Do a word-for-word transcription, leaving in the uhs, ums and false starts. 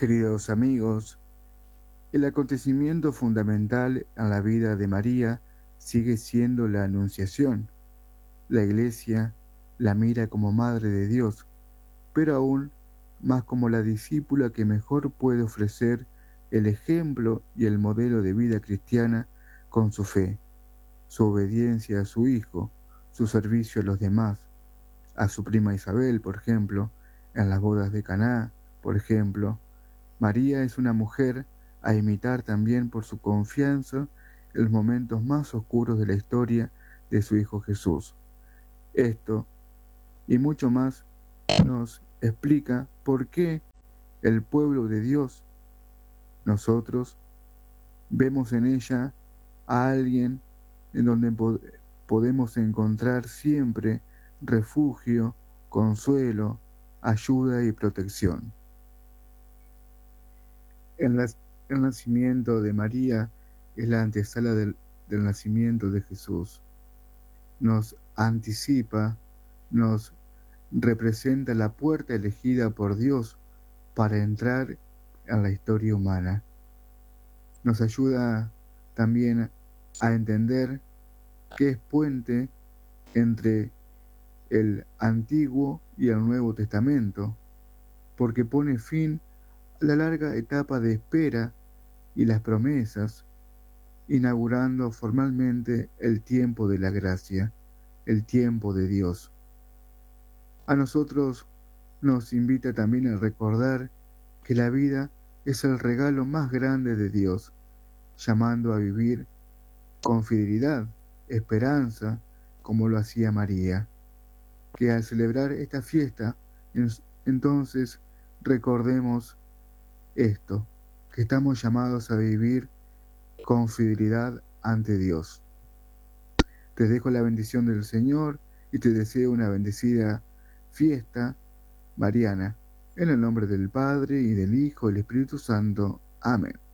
Queridos amigos, el acontecimiento fundamental en la vida de María sigue siendo la Anunciación. La Iglesia la mira como Madre de Dios, pero aún más como la discípula que mejor puede ofrecer el ejemplo y el modelo de vida cristiana con su fe, su obediencia a su Hijo, su servicio a los demás, a su prima Isabel, por ejemplo, en las bodas de Caná, por ejemplo. María es una mujer a imitar también por su confianza en los momentos más oscuros de la historia de su Hijo Jesús. Esto y mucho más nos explica por qué el pueblo de Dios, nosotros, vemos en ella a alguien en donde po- podemos encontrar siempre refugio, consuelo, ayuda y protección. El, nac- el nacimiento de María es la antesala del, del nacimiento de Jesús. Nos anticipa, nos representa la puerta elegida por Dios para entrar en la historia humana. Nos ayuda también a entender que es puente entre el Antiguo y el Nuevo Testamento, porque pone fin a la larga etapa de espera y las promesas, inaugurando formalmente el tiempo de la gracia, el tiempo de Dios. A nosotros nos invita también a recordar que la vida es el regalo más grande de Dios, llamando a vivir con fidelidad, esperanza, como lo hacía María. Que al celebrar esta fiesta, entonces recordemos esto, que estamos llamados a vivir con fidelidad ante Dios. Te dejo la bendición del Señor y te deseo una bendecida fiesta mariana. En el nombre del Padre, y del Hijo, y del Espíritu Santo. Amén.